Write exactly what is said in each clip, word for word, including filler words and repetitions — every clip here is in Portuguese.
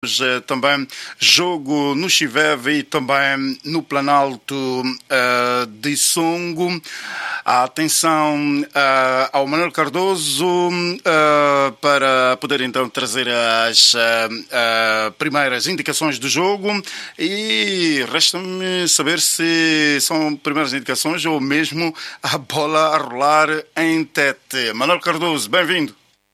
também jogo no Chiveve e também no Planalto uh, de Songo. Atenção uh, ao Manuel Cardoso uh, para poder então trazer as uh, uh, primeiras indicações do jogo, e resta-me saber se são primeiras indicações ou mesmo a bola a rolar em tete. Manuel Cardoso, bem-vindo.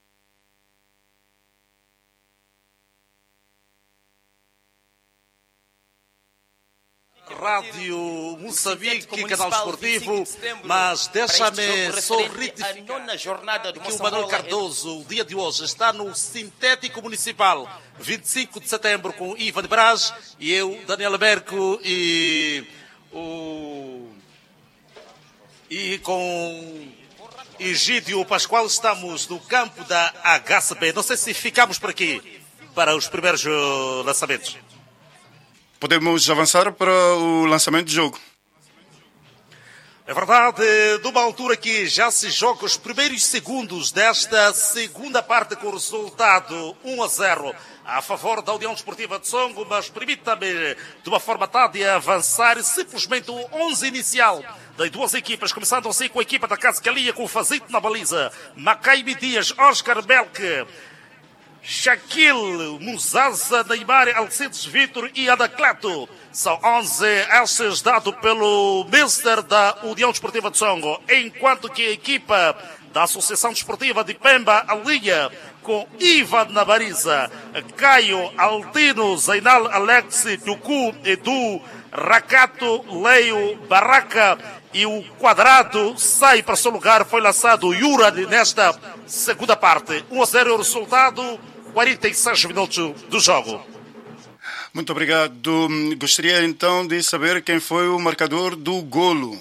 Rádio Moçambique, canal esportivo, mas deixa-me só retificar que o Manuel Cardoso, o dia de hoje, está no Sintético Municipal, vinte e cinco de setembro, com Ivan de Brás e eu, Daniel Berco, e, o, e com Egídio Pascoal. Estamos no campo da H C B. Não sei se ficamos por aqui para os primeiros lançamentos. Podemos avançar para o lançamento do jogo. É verdade, de uma altura que já se joga os primeiros segundos desta segunda parte com o resultado um a zero a favor da União Desportiva de Songo, mas permita-me de uma forma tádia avançar simplesmente o onze inicial das duas equipas, começando assim com a equipa da Casa Calia, com o Fazito na baliza, Macaime Dias, Oscar Belke, Shaquille, Muzaza, Neymar, Alcides Vitor e Adacleto. São onze esses dados pelo Mister da União Desportiva de Songo, enquanto que a equipa da Associação Desportiva de Pemba alinha com Ivan na baliza, Caio, Altino, Zainal, Alex, Tucu, Edu, Racato, Leio, Barraca, e o quadrado sai para seu lugar. Foi lançado Yura nesta segunda parte. um a zero é o resultado, quarenta e seis minutos do jogo. Muito obrigado. Gostaria então de saber quem foi o marcador do golo.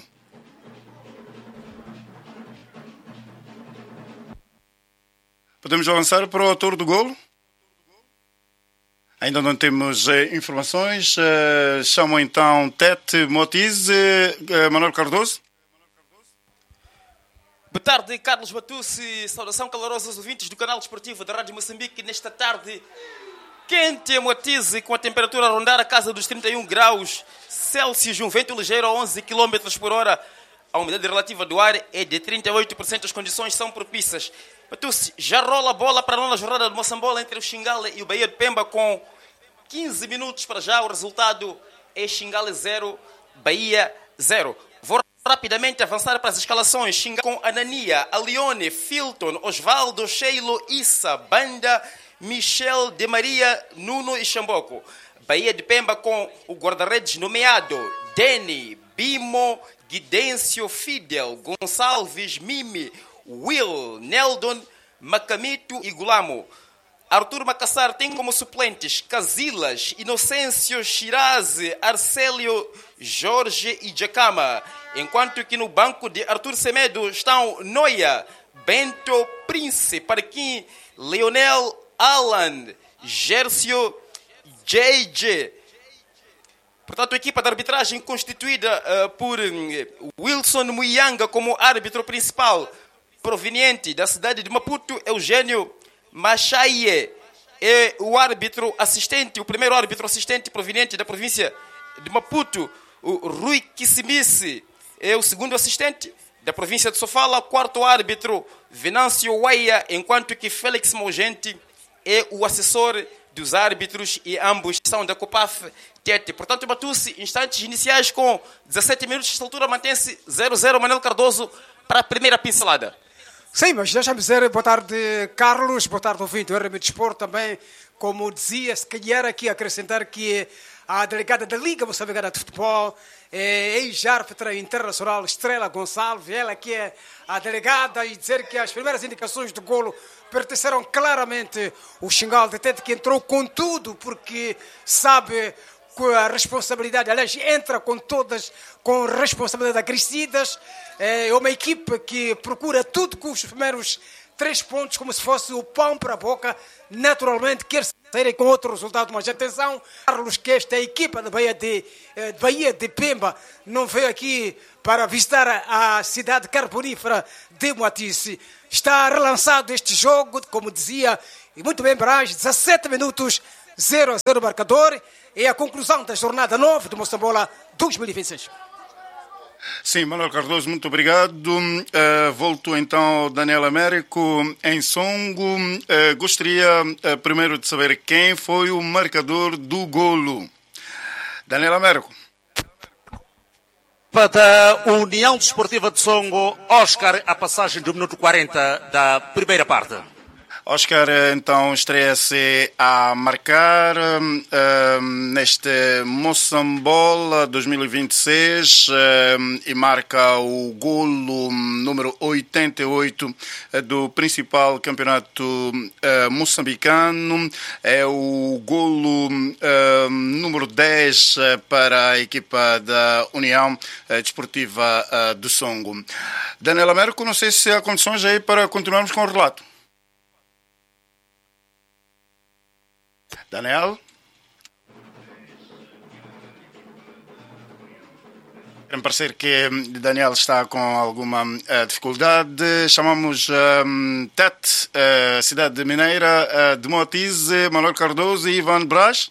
Podemos avançar para o autor do golo? Ainda não temos eh, informações. Eh, chamo então Tete Motiz, eh, Manuel Cardoso. Boa tarde, Carlos Batucci. Saudação calorosa aos ouvintes do canal desportivo da Rádio Moçambique. Nesta tarde quente, Motiz, com a temperatura a rondar a casa dos trinta e um graus Celsius, um vento ligeiro a onze quilômetros por hora. A umidade relativa do ar é de trinta e oito por cento. As condições são propícias. Batucci, já rola a bola para a nona jornada do Moçambola entre o Xingale e o Bahia de Pemba com quinze minutos para já. O resultado é Xingale zero, Bahia zero. Vou rapidamente avançar para as escalações. Xingale com Anania, Alione, Filton, Osvaldo, Sheilo, Issa, Banda, Michel, De Maria, Nuno e Xamboco. Bahia de Pemba com o guarda-redes nomeado Deni, Bimo, Guidêncio, Fidel, Gonçalves, Mimi, Will, Neldon, Macamito e Gulamo. Arthur Macassar tem como suplentes Casilas, Inocêncio, Shirazi, Arcélio, Jorge e Jacama. Enquanto que no banco de Arthur Semedo estão Noia, Bento, Prince, Parquim, Leonel, Alan, Gércio, J J. Portanto, a equipa de arbitragem constituída uh, por uh, Wilson Muyanga como árbitro principal, proveniente da cidade de Maputo, Eugênio Machaie é o árbitro assistente, o primeiro árbitro assistente proveniente da província de Maputo, o Rui Kissimisi é o segundo assistente da província de Sofala, quarto árbitro Venâncio Waia, enquanto que Félix Mogente é o assessor dos árbitros e ambos são da Copaf Tete. Portanto, Batucci, instantes iniciais com dezassete minutos, nesta altura mantém-se zero a zero. Manuel Cardoso para a primeira pincelada. Sim, mas deixa-me dizer, boa tarde, Carlos, boa tarde, ouvinte, o R M Desporto também, como dizia, se calhar aqui acrescentar que a delegada da Liga Moçambicana de Futebol, é ex-árbitra internacional Estrela Gonçalves, ela que é a delegada, e dizer que as primeiras indicações do golo pertenceram claramente ao Xingale de Tete, que entrou com tudo, porque sabe com a responsabilidade, aliás, entra com todas, com responsabilidade acrescidas. É uma equipe que procura tudo com os primeiros três pontos, como se fosse o pão para a boca. Naturalmente, quer sair com outro resultado, mas atenção, Carlos, que esta equipa de Bahia de, de, Bahia de Pemba não veio aqui para visitar a cidade carbonífera de Moatice. Está relançado este jogo, como dizia, e muito bem, Brás, dezassete minutos, zero a zero marcador. É a conclusão da jornada nove do Moçambola dois mil e vinte e seis. Sim, Manuel Cardoso, muito obrigado. Uh, volto então ao Daniel Américo em Songo. Uh, gostaria uh, primeiro de saber quem foi o marcador do golo. Daniel Américo. Para a União Desportiva de Songo, Oscar, a passagem do minuto quarenta da primeira parte. Oscar, então, estreia-se a marcar uh, neste Moçambola dois mil e vinte e seis uh, e marca o golo número oitenta e oito do principal campeonato uh, moçambicano. É o golo uh, número dez para a equipa da União Desportiva uh, do Songo. Daniel Américo, não sei se há condições aí para continuarmos com o relato. Daniel? Parece parecer que Daniel está com alguma uh, dificuldade. Chamamos um, Tete, uh, cidade mineira uh, de Moatize, Manuel Cardoso e Ivan Braz.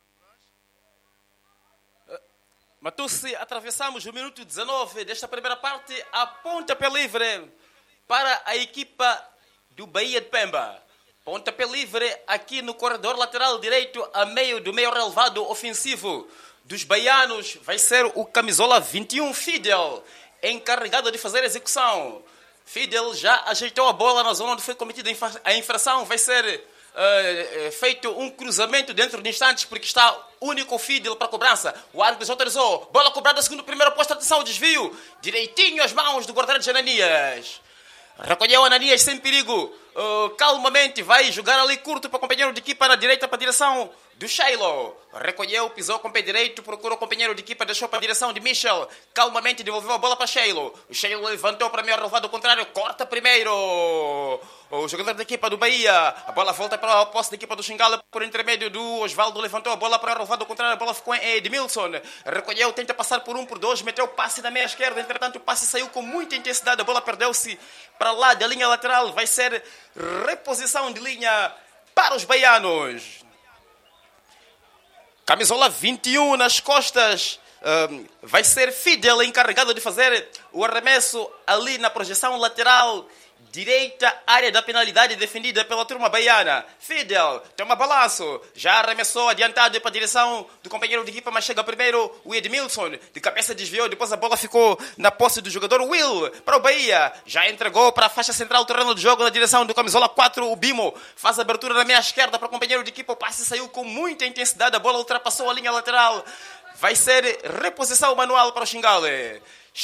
Matusse, atravessamos o minuto dezanove desta primeira parte, a pontapé livre para a equipa do Bahia de Pemba. Pontapé livre aqui no corredor lateral direito, a meio do meio relevado ofensivo dos baianos. Vai ser o camisola vinte e um, Fidel, encarregado de fazer a execução. Fidel já ajeitou a bola na zona onde foi cometida a infração. Vai ser uh, feito um cruzamento dentro de instantes, porque está único Fidel para a cobrança. O árbitro já autorizou. Bola cobrada, segundo primeiro posto, atenção, desvio. Direitinho às mãos do guarda-redes Ananias. Recolheu Ananias sem perigo. Uh, calmamente vai jogar ali curto para o companheiro de equipa na direita para a direção do Sheilo. Recolheu, pisou com o pé direito, procurou o companheiro de equipa, deixou para a direção de Michel. Calmamente devolveu a bola para Sheilo. O Sheilo levantou para meio relevado contrário, corta primeiro. O jogador da equipa do Bahia. A bola volta para a posse da equipa do Xingala por intermédio do Osvaldo. Levantou a bola para o relevado contrário, a bola ficou em Edmilson. Recolheu, tenta passar por um, por dois, meteu o passe na meia esquerda. Entretanto, o passe saiu com muita intensidade. A bola perdeu-se para lá da linha lateral. Vai ser reposição de linha para os baianos. Camisola vinte e um nas costas. Um, vai ser Fidel encarregado de fazer o arremesso ali na projeção lateral direita, área da penalidade defendida pela turma baiana. Fidel toma balanço, já arremessou adiantado para a direção do companheiro de equipa, mas chega primeiro o Edmilson, de cabeça desviou, depois a bola ficou na posse do jogador Will para o Bahia, já entregou para a faixa central do terreno de jogo na direção do camisola quatro, o Bimo faz a abertura na meia esquerda para o companheiro de equipa, o passe saiu com muita intensidade, a bola ultrapassou a linha lateral, vai ser reposição manual para o Xingale.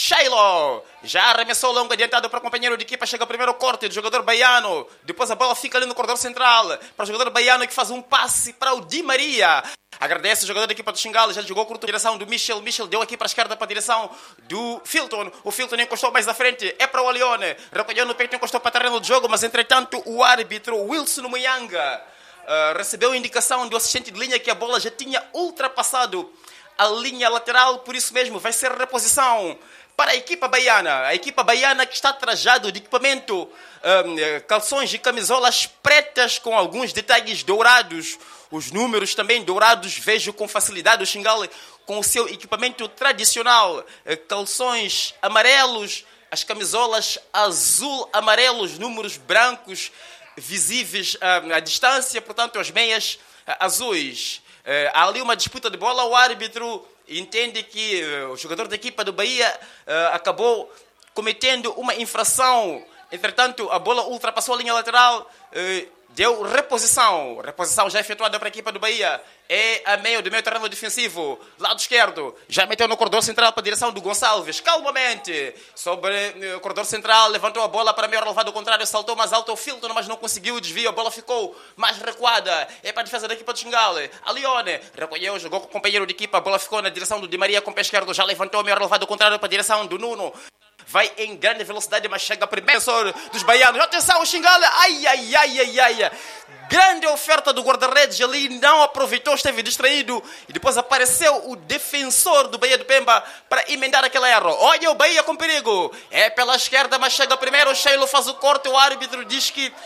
Sheilo já arremessou longo adiantado para o companheiro de equipa. Chega o primeiro corte do jogador baiano. Depois a bola fica ali no corredor central para o jogador baiano que faz um passe para o Di Maria. Agradece o jogador da equipa do Xingale. Já jogou curto a direção do Michel. Michel deu aqui para a esquerda para a direção do Filton. O Filton encostou mais à frente. É para o Alione. Recolheu no peito, encostou para o terreno de jogo. Mas entretanto o árbitro Wilson Muyanga uh, recebeu indicação do assistente de linha que a bola já tinha ultrapassado a linha lateral. Por isso mesmo vai ser reposição para a equipa baiana, a equipa baiana que está trajado de equipamento, um, calções e camisolas pretas com alguns detalhes dourados, os números também dourados, vejo com facilidade o Xingale com o seu equipamento tradicional, calções amarelos, as camisolas azul-amarelos, números brancos visíveis um, à distância, portanto as meias uh, azuis. Uh, há ali uma disputa de bola, o árbitro entende que uh, o jogador da equipa do Bahia uh, acabou cometendo uma infração. Entretanto, a bola ultrapassou a linha lateral, uh, deu reposição. Reposição já efetuada para a equipa do Bahia. É a meio do meio terreno defensivo. Lado esquerdo. Já meteu no corredor central para a direção do Gonçalves. Calmamente. Sobre uh, o corredor central. Levantou a bola para meio relevado ao contrário. Saltou mais alto o Filton, mas não conseguiu o desvio. A bola ficou mais recuada. É para a defesa da equipa do Xingale. A Leone recolheu, jogou com o companheiro de equipa. A bola ficou na direção do Di Maria com o pé esquerdo. Já levantou o meio relevado ao contrário para a direção do Nuno. Vai em grande velocidade, mas chega primeiro dos baianos. Atenção, o Xingale. Ai, ai, ai, ai, ai. Grande oferta do guarda-redes ali. Não aproveitou, esteve distraído. E depois apareceu o defensor do Bahia de Pemba para emendar aquele erro. Olha o Bahia com perigo. É pela esquerda, mas chega primeiro. O Sheilo faz o corte. O árbitro diz que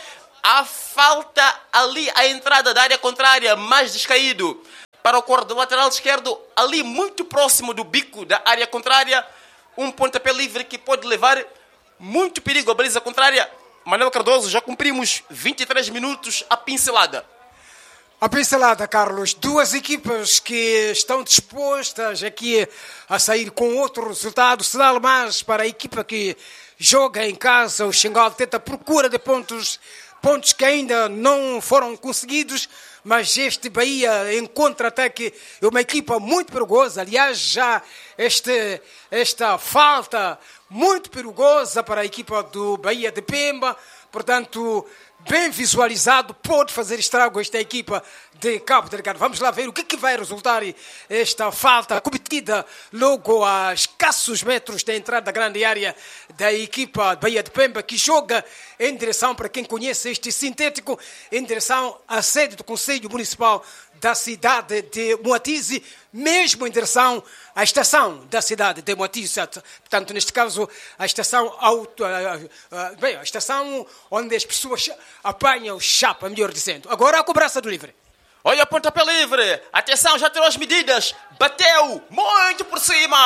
A falta ali à entrada da área contrária, mais descaído para o corte do lateral esquerdo, ali muito próximo do bico da área contrária, um pontapé livre que pode levar muito perigo à baliza contrária. Manuel Cardoso, já cumprimos vinte e três minutos a pincelada. A pincelada, Carlos. Duas equipas que estão dispostas aqui a sair com outro resultado. Sinal mais para a equipa que joga em casa. O Xingal tenta procura de pontos, pontos que ainda não foram conseguidos. Mas este Bahia em contra-ataque é uma equipa muito perigosa. Aliás, já este, esta falta muito perigosa para a equipa do Bahia de Pemba. Portanto, bem visualizado, pode fazer estrago esta equipa de Cabo Delgado. Vamos lá ver o que, que vai resultar esta falta cometida logo a escassos metros da entrada da grande área da equipa Bahia de Pemba, que joga em direção, para quem conhece este sintético, em direção à sede do Conselho Municipal da cidade de Moatize, mesmo em direção à estação da cidade de Moatize. Portanto, neste caso, a estação auto, bem, a estação onde as pessoas apanham chapa, melhor dizendo. Agora a cobrança do livre. Olha a pontapé livre. Atenção, já tirou as medidas. Bateu muito por cima.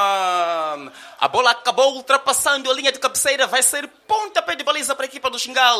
A bola acabou ultrapassando a linha de cabeceira. Vai ser pontapé de baliza para a equipa do Xingal.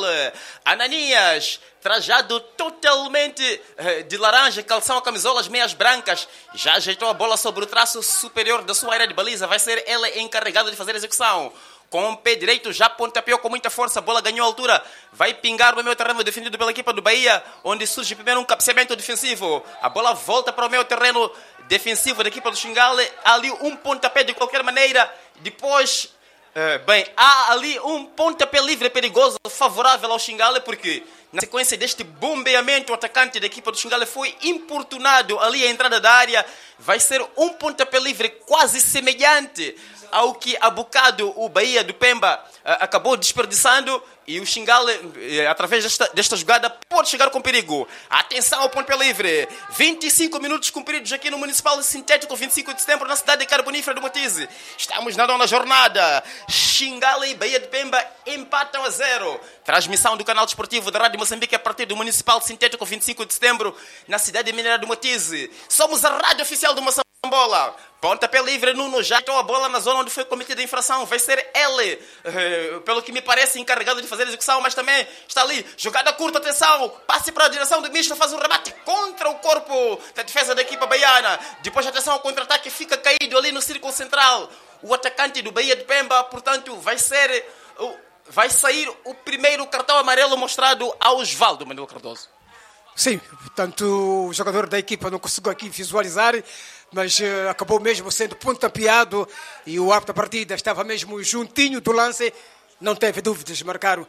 Ananias, trajado totalmente de laranja, calção a camisolas meias brancas, já ajeitou a bola sobre o traço superior da sua área de baliza. Vai ser ele encarregado de fazer a execução. Com o pé direito, já pontapeou com muita força. A bola ganhou altura. Vai pingar no meio terreno defendido pela equipa do Bahia, onde surge primeiro um cabeceamento defensivo. A bola volta para o meio terreno defensivo da equipa do Xingal. Ali um pontapé de qualquer maneira. Depois, uh, bem, há ali um pontapé livre perigoso favorável ao Xingal, porque na sequência deste bombeamento, o atacante da equipa do Xingal foi importunado ali à entrada da área. Vai ser um pontapé livre quase semelhante ao que há bocado o Bahia do Pemba uh, acabou desperdiçando, e o Xingal, uh, através desta, desta jogada, pode chegar com perigo. Atenção ao pontapé livre. vinte e cinco minutos cumpridos aqui no Municipal Sintético, vinte e cinco de setembro, na cidade de Carbonífera do Moatize. Estamos na nona jornada. Xingal e Bahia de Pemba empatam a zero. Transmissão do canal desportivo da Rádio Moçambique a partir do Municipal Sintético, vinte e cinco de setembro, na cidade mineira do Moatize. Somos a rádio oficial do Moçambique. Bola, pontapé livre, Nuno já entrou a bola na zona onde foi cometida a infração. Vai ser ele, uh, pelo que me parece, encarregado de fazer a execução, mas também está ali, jogada curta, atenção, passe para a direção do misto, faz um remate contra o corpo da defesa da equipa baiana. Depois, atenção ao contra-ataque, fica caído ali no círculo central o atacante do Bahia de Pemba. Portanto, vai ser, uh, vai sair o primeiro cartão amarelo mostrado ao Osvaldo Manuel Cardoso. Sim, portanto, o jogador da equipa não conseguiu aqui visualizar, mas uh, acabou mesmo sendo pontapeado, e o árbitro da partida estava mesmo juntinho do lance, não teve dúvidas, marcaram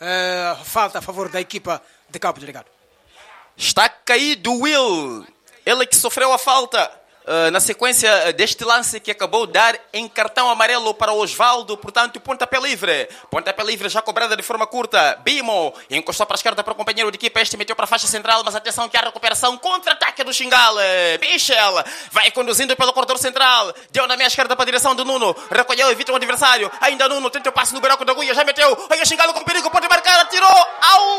uh, falta a favor da equipa de Cabo Delgado. Está caído o Will, ele que sofreu a falta uh, na sequência deste lance que acabou de dar em cartão amarelo para o Osvaldo. Portanto, pontapé livre, pontapé livre já cobrada de forma curta. Bimo encostou para a esquerda para o companheiro de equipa, este meteu para a faixa central, mas atenção que há recuperação, contra-ataque do Xingal. Michel vai conduzindo pelo corredor central, deu na meia esquerda para a direção do Nuno, recolheu, evita o adversário, ainda Nuno tenta o passe no buraco da agulha, já meteu, aí o Xingal com perigo, pode marcar, atirou ao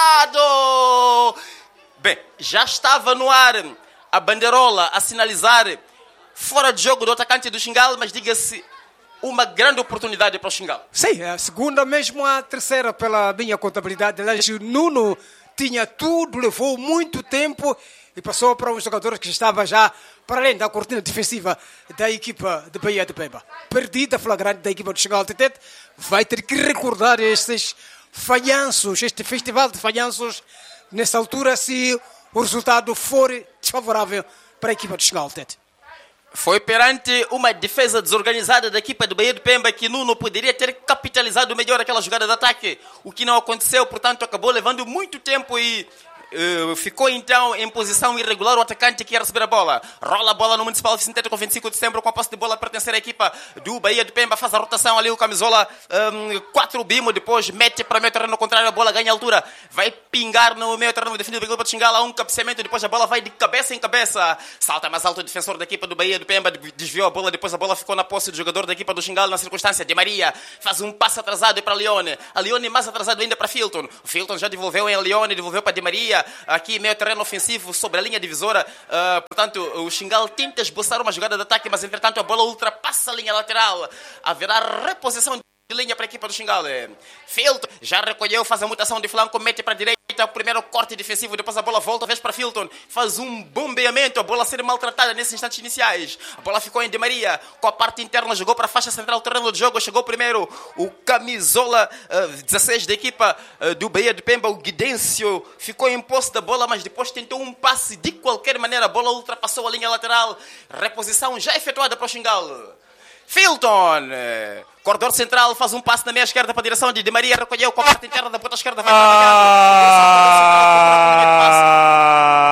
lado. Bem, já estava no ar a bandeirola a sinalizar fora de jogo do atacante do Xingal, mas diga-se, uma grande oportunidade para o Xingal. Sim, a segunda mesmo, a terceira pela minha contabilidade. O Nuno tinha tudo, levou muito tempo e passou para um jogador que estava já para além da cortina defensiva da equipa de Bahia de Pemba. Perdida flagrante da equipa do Xingal Tetete, vai ter que recordar estes falhanços, este festival de falhanços, nessa altura, se o resultado for desfavorável para a equipa do Xingal Tetete. Foi perante uma defesa desorganizada da equipa do Bahia de Pemba que Nuno poderia ter capitalizado melhor aquela jogada de ataque, o que não aconteceu, portanto acabou levando muito tempo e Uh, ficou então em posição irregular o atacante que ia receber a bola. Rola a bola no Municipal Vicente com vinte e cinco de setembro, com a posse de bola a pertencer à equipa do Bahia de Pemba. Faz a rotação ali o camisola um, quatro bimo, depois mete para o meio terreno contrário, a bola ganha altura, vai pingar no meio terreno definido pelo Xingala, um cabeceamento, depois a bola vai de cabeça em cabeça, salta mais alto o defensor da equipa do Bahia de Pemba, desviou a bola, depois a bola ficou na posse do jogador da equipa do Xingala na circunstância. De Maria faz um passe atrasado para Leone, a Leone mais atrasado ainda para Filton, o Filton já devolveu em Leone, devolveu para De Maria, aqui meio terreno ofensivo sobre a linha divisora. Uh, portanto, o Xingal tenta esboçar uma jogada de ataque, mas entretanto a bola ultrapassa a linha lateral. Haverá reposição de linha para a equipa do Xingal. Filton já recolheu, faz a mutação de flanco, mete para a direita, o primeiro corte defensivo, depois a bola volta, vez para Filton, faz um bombeamento, a bola a ser maltratada nesses instantes iniciais. A bola ficou em De Maria, com a parte interna, jogou para a faixa central do terreno de jogo, chegou primeiro o camisola uh, dezesseis da equipa uh, do Bahia de Pemba, o Guidêncio, ficou em posse da bola, mas depois tentou um passe de qualquer maneira, a bola ultrapassou a linha lateral, reposição já efetuada para o Xingal. Filton, corredor central, faz um passe na meia esquerda para a direção de De Maria, recolheu com a parte interna da ponta esquerda, vai para a